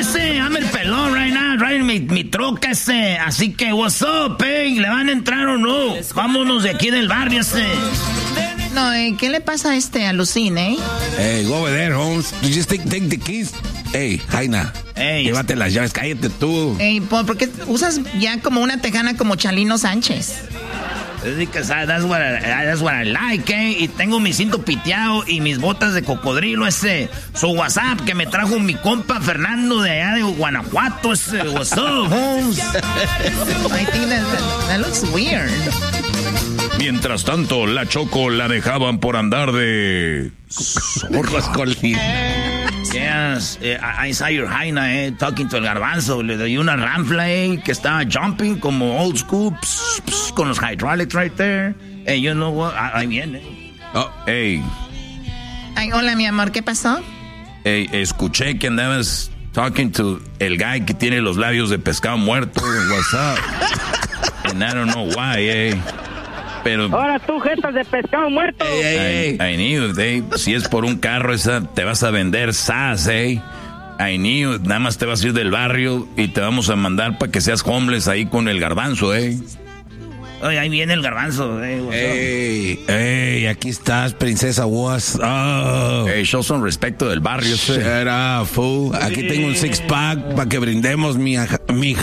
I'm el pelón right now, riding mi troca, así que, what's up, ¿le van a entrar o no? Vámonos de aquí del barrio, No, ¿qué le pasa a Lucín, Hey, go over there, Holmes. You just take the keys. Hey, Jaina, llévate las llaves, cállate tú. ¿Por qué usas ya como una tejana como Chalino Sánchez? That's what I like, Y tengo mi cinto piteado y mis botas de cocodrilo, su WhatsApp que me trajo mi compa Fernando de allá de Guanajuato, what's up, Holmes? I think that looks weird. Mientras tanto, la Choco la dejaban por andar de zorras colín. Yes, I saw your Jaina, talking to el Garbanzo. Le doy una ranfla, que estaba jumping como old school, con los hydraulics right there. You know what? Ahí viene. Oh, hey. Ay, hola, mi amor, ¿qué pasó? Hey, escuché que andabas talking to el guy que tiene los labios de pescado muerto. What's up? And I don't know why, Pero ahora tú, jetas de pescado muerto. I knew, si es por un carro te vas a vender sas, I knew, nada más te vas a ir del barrio y te vamos a mandar para que seas homeless ahí con el Garbanzo, Oye, ahí viene el Garbanzo, Hey, aquí estás, princesa, what's up? Hey, show some respeto del barrio, Shut up, fool. Aquí tengo un six-pack para que brindemos, mija.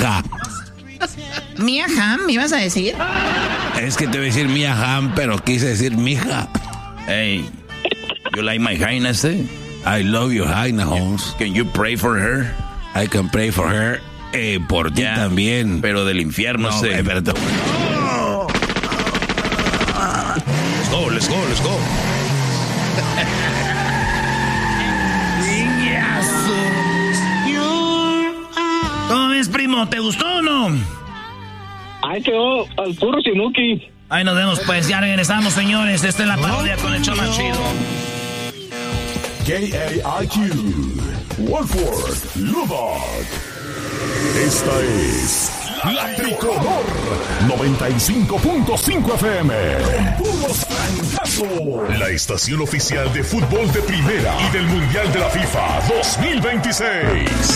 ¿Mia Hamm, me ibas a decir? Es que te voy a decir Mia Hamm, pero quise decir mija. Hey, you like my Jaina, I love your Jaina, Holmes. Can you pray for her? I can pray for her. Por ti también. Pero del infierno, Perdón. Let's go. ¿Cómo ves, primo? ¿Te gustó o no? Ahí quedó al puro Sinuki. Ahí nos vemos, pues. Ya regresamos, señores. Esta es la parodia con el show más chido. KAIQ, Wolford, Lubbock. Esta es La Tricolor 95.5 FM. La estación oficial de fútbol de primera y del Mundial de la FIFA 2026.